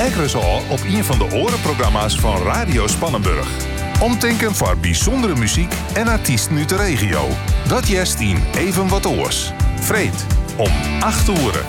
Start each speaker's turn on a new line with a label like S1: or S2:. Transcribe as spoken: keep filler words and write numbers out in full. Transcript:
S1: Ekkeres al op een van de orenprogramma's van Radio Spannenburg. Omtinken voor bijzondere muziek en artiesten uit de regio. Dat jest in Even Wat Oors. Vreed om acht uur.